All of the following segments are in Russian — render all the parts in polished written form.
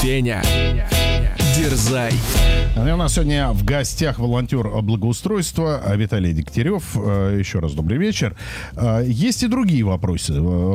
Феня, дерзай. У нас сегодня в гостях волонтер благоустройства Виталий Дегтярев. Еще раз добрый вечер. Есть и другие вопросы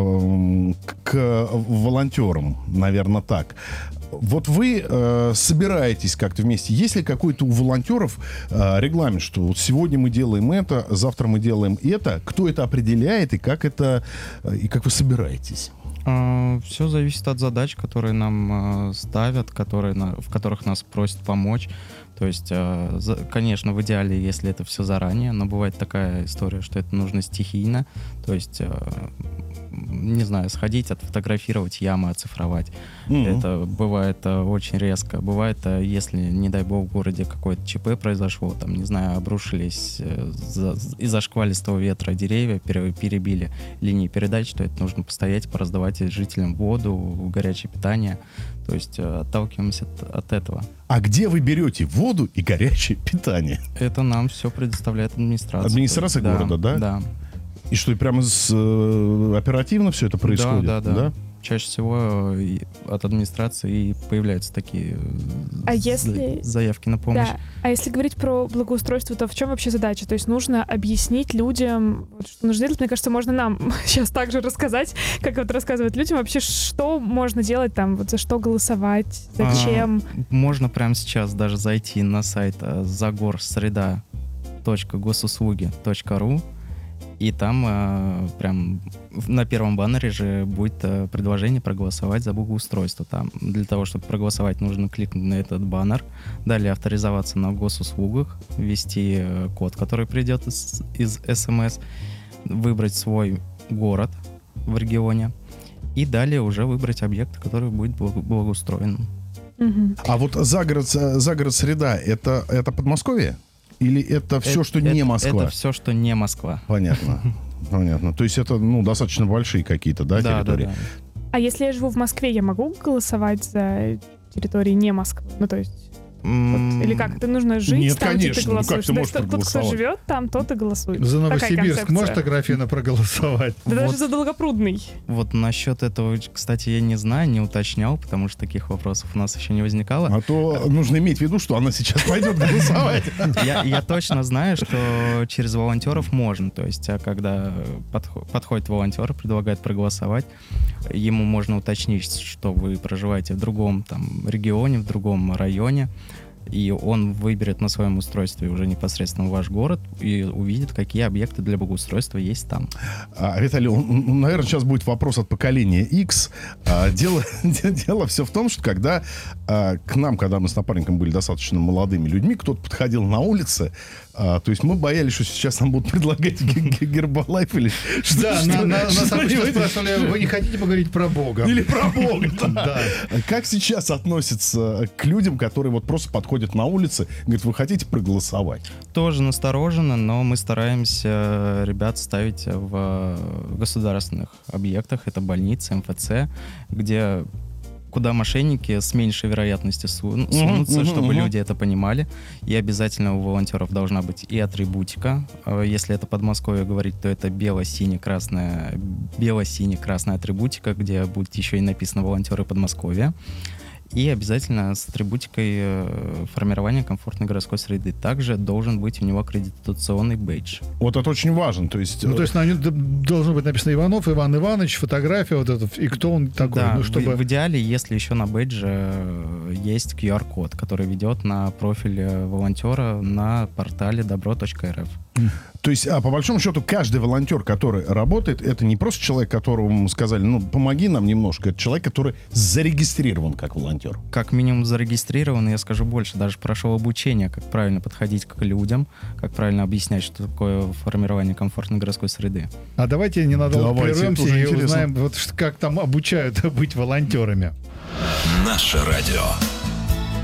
к волонтерам, наверное, так. Вот вы собираетесь как-то вместе. Есть ли какой-то у волонтеров регламент, что вот сегодня мы делаем это, завтра мы делаем это? Кто это определяет и как вы собираетесь? Все зависит от задач, которые нам ставят, в которых нас просят помочь. То есть, конечно, в идеале, если это все заранее, но бывает такая история, что это нужно стихийно. То есть, не знаю, сходить, отфотографировать ямы, оцифровать. Это бывает очень резко. Бывает, если, не дай бог, в городе какое-то ЧП произошло, там, не знаю, обрушились из-за шквалистого ветра деревья, перебили линии передач, то это нужно постоять, пораздавать жителям воду, горячее питание. То есть отталкиваемся от этого. А где вы берете воду и горячее питание? Это нам все предоставляет администрация. Администрация города, да? Да. И что, и прямо оперативно все это происходит? Да. Чаще всего от администрации и появляются такие заявки на помощь. Да. А если говорить про благоустройство, то в чем вообще задача? То есть нужно объяснить людям, что нужно делать. Мне кажется, можно нам сейчас также рассказать, как вот рассказывать людям вообще, что можно делать там, вот за что голосовать, зачем. Можно прямо сейчас даже зайти на сайт zagorsreda.gosuslуги.ру. И там прям на первом баннере же будет предложение проголосовать за благоустройство. Там для того, чтобы проголосовать, нужно кликнуть на этот баннер, далее авторизоваться на госуслугах, ввести код, который придет из СМС, выбрать свой город в регионе и далее уже выбрать объект, который будет благоустроен. А вот загород-среда — это Подмосковье? Или это все, что не Москва? Это все, что не Москва. Понятно. То есть это, достаточно большие какие-то, территории? Да. А если я живу в Москве, я могу голосовать за территории не Москвы? То есть... Или как? Это нужно жить Нет, там, конечно. где ты голосуешь? Как ты можешь тот, кто живет там, тот и голосует. За Новосибирск может Аграфена проголосовать? Да даже за Долгопрудный. Вот насчет этого, кстати, я не знаю, не уточнял, потому что таких вопросов у нас еще не возникало. А то нужно иметь в виду, что она сейчас пойдет голосовать. Я точно знаю, что через волонтеров можно. То есть, когда подходит волонтер, предлагает проголосовать, ему можно уточнить, что вы проживаете в другом регионе, в другом районе, и он выберет на своем устройстве уже непосредственно ваш город и увидит, какие объекты для благоустройства есть там. Виталий, наверное, сейчас будет вопрос от поколения X. Дело все в том, что когда мы с напарником были достаточно молодыми людьми, кто-то подходил на улице, то есть мы боялись, что сейчас нам будут предлагать Гербалайф или что-то. Да, нас спрашивали, вы не хотите поговорить про Бога? Или про Бога, да. Как сейчас относятся к людям, которые вот просто подходят на улице, говорят, вы хотите проголосовать? Тоже настороженно, но мы стараемся ребят ставить в государственных объектах. Это больницы, МФЦ, куда мошенники с меньшей вероятностью сунутся, чтобы люди это понимали. И обязательно у волонтеров должна быть и атрибутика. Если это Подмосковье говорить, то это бело-сине-красная атрибутика, где будет еще и написано «Волонтеры Подмосковья». И обязательно с атрибутикой формирования комфортной городской среды. Также должен быть у него аккредитационный бейдж. Вот это очень важно. То есть на нем должно быть написано Иванов, Иван Иванович, фотография, и кто он такой. Да, в идеале, если еще на бейдже есть QR-код, который ведет на профиль волонтера на портале добро.рф. То есть, по большому счету, каждый волонтер, который работает, это не просто человек, которому сказали, помоги нам немножко. Это человек, который зарегистрирован как волонтер. Как минимум зарегистрирован, я скажу больше, даже прошел обучение, как правильно подходить к людям, как правильно объяснять, что такое формирование комфортной городской среды. А давайте ненадолго прервемся и узнаем, как там обучают быть волонтерами. Наше радио.